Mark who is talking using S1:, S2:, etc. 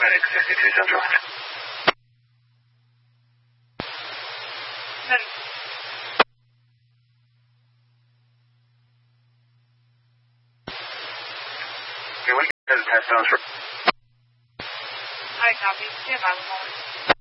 S1: Medic 62 Central. Okay, we can test zones for...
S2: I copy. Stand by the moment.